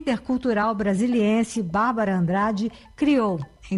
intercultural brasiliense Bárbara Andrade criou, em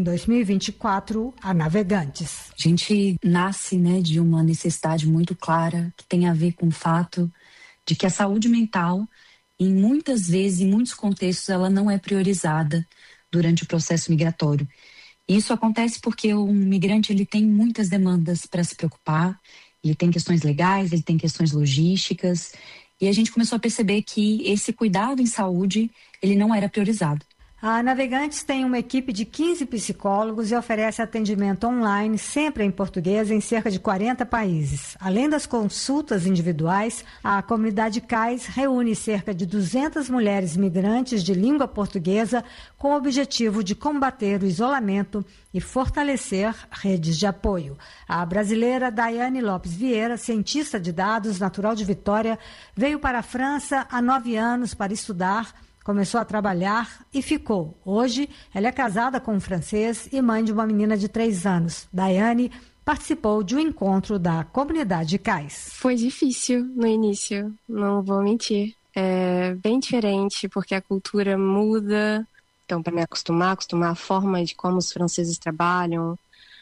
2024, a Navegantes. A gente nasce, de uma necessidade muito clara que tem a ver com o fato de que a saúde mental, muitas vezes, em muitos contextos, ela não é priorizada durante o processo migratório. Isso acontece porque o migrante ele tem muitas demandas para se preocupar, ele tem questões legais, ele tem questões logísticas, e a gente começou a perceber que esse cuidado em saúde, ele não era priorizado. A Navegantes tem uma equipe de 15 psicólogos e oferece atendimento online, sempre em português, em cerca de 40 países. Além das consultas individuais, a comunidade CAIS reúne cerca de 200 mulheres migrantes de língua portuguesa com o objetivo de combater o isolamento e fortalecer redes de apoio. A brasileira Daiane Lopes Vieira, cientista de dados, natural de Vitória, veio para a França há 9 anos para estudar. Começou a trabalhar e ficou. Hoje, ela é casada com um francês e mãe de uma menina de 3 anos. Daiane participou de um encontro da comunidade CAIS. Foi difícil no início, não vou mentir. É bem diferente, porque a cultura muda. Então, para me acostumar a forma de como os franceses trabalham,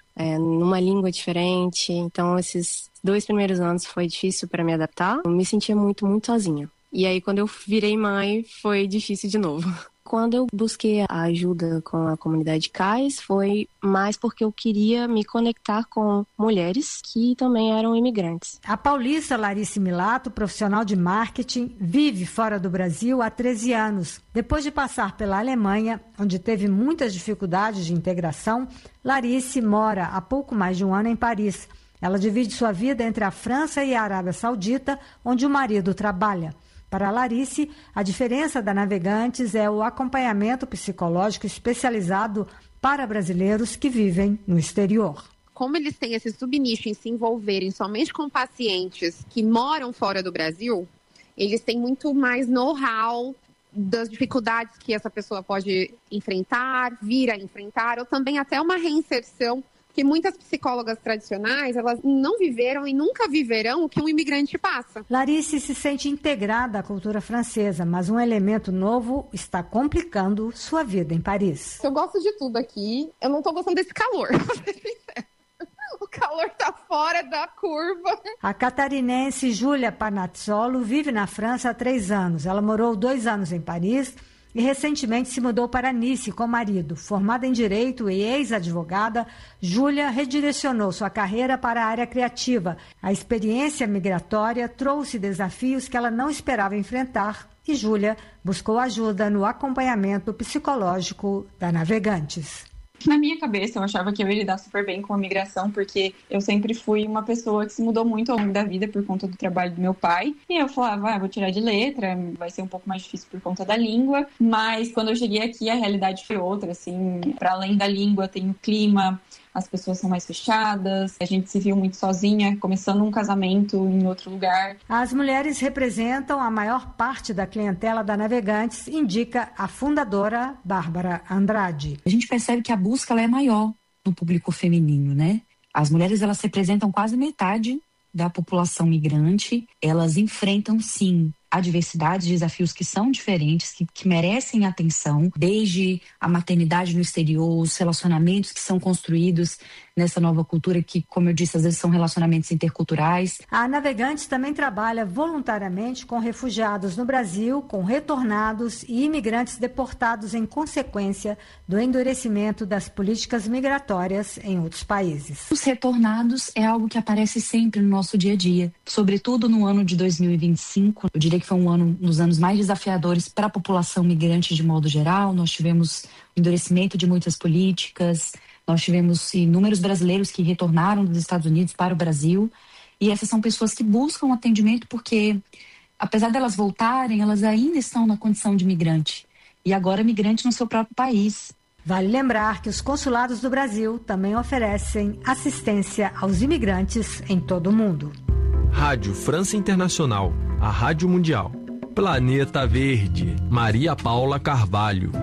numa língua diferente. Então, esses 2 primeiros anos foi difícil para me adaptar. Eu me sentia muito, muito sozinha. E aí, quando eu virei mãe, foi difícil de novo. Quando eu busquei a ajuda com a comunidade CAIS, foi mais porque eu queria me conectar com mulheres que também eram imigrantes. A paulista Larice Milato, profissional de marketing, vive fora do Brasil há 13 anos. Depois de passar pela Alemanha, onde teve muitas dificuldades de integração, Larice mora há pouco mais de um ano em Paris. Ela divide sua vida entre a França e a Arábia Saudita, onde o marido trabalha. Para a Larice, a diferença da Navegantes é o acompanhamento psicológico especializado para brasileiros que vivem no exterior. Como eles têm esse subnicho em se envolverem somente com pacientes que moram fora do Brasil, eles têm muito mais know-how das dificuldades que essa pessoa pode enfrentar, vir a enfrentar, ou também até uma reinserção, que muitas psicólogas tradicionais, elas não viveram e nunca viverão o que um imigrante passa. Larice se sente integrada à cultura francesa, mas um elemento novo está complicando sua vida em Paris. Eu gosto de tudo aqui, eu não estou gostando desse calor, pra ser sincera. O calor está fora da curva. A catarinense Júlia Panazzolo vive na França há 3 anos. Ela morou 2 anos em Paris e recentemente se mudou para Nice com o marido. Formada em Direito e ex-advogada, Júlia redirecionou sua carreira para a área criativa. A experiência migratória trouxe desafios que ela não esperava enfrentar e Júlia buscou ajuda no acompanhamento psicológico da Navegantes. Na minha cabeça, eu achava que eu ia lidar super bem com a migração, porque eu sempre fui uma pessoa que se mudou muito ao longo da vida por conta do trabalho do meu pai. E eu falava, vou tirar de letra, vai ser um pouco mais difícil por conta da língua. Mas quando eu cheguei aqui, a realidade foi outra, assim, para além da língua, tem o clima, as pessoas são mais fechadas, a gente se viu muito sozinha, começando um casamento em outro lugar. As mulheres representam a maior parte da clientela da Navegantes, indica a fundadora Bárbara Andrade. A gente percebe que a busca ela é maior no público feminino, As mulheres elas representam quase metade da população migrante, elas enfrentam sim adversidades, desafios que são diferentes, que merecem atenção, desde a maternidade no exterior, os relacionamentos que são construídos nessa nova cultura que, como eu disse, às vezes são relacionamentos interculturais. A Navegantes também trabalha voluntariamente com refugiados no Brasil, com retornados e imigrantes deportados em consequência do endurecimento das políticas migratórias em outros países. Os retornados é algo que aparece sempre no nosso dia a dia, sobretudo no ano de 2025, eu diria que foi um dos anos mais desafiadores para a população migrante de modo geral. Nós tivemos o endurecimento de muitas políticas, nós tivemos inúmeros brasileiros que retornaram dos Estados Unidos para o Brasil, e essas são pessoas que buscam atendimento porque, apesar delas voltarem, elas ainda estão na condição de migrante, e agora migrante no seu próprio país. Vale lembrar que os consulados do Brasil também oferecem assistência aos imigrantes em todo o mundo. Rádio França Internacional, a Rádio Mundial. Planeta Verde, Maria Paula Carvalho.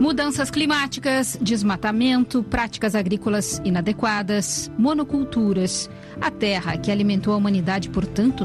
Mudanças climáticas, desmatamento, práticas agrícolas inadequadas, monoculturas. A terra que alimentou a humanidade por tanto